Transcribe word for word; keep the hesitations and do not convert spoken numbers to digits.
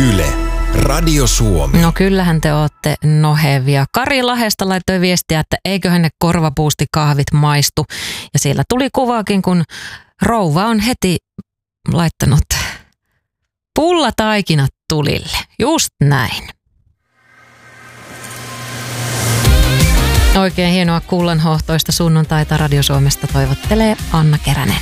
Yle, Radio Suomi. No kyllähän te ootte nohevia. Kari Lahdesta laittoi viestiä, että eiköhän ne korvapuustikahvit maistu. Ja siellä tuli kuvaakin, kun rouva on heti laittanut pullataikinat tulille. Just näin. Oikein hienoa kullanhohtoista sunnuntaita Radio Suomesta toivottelee Anna Keränen.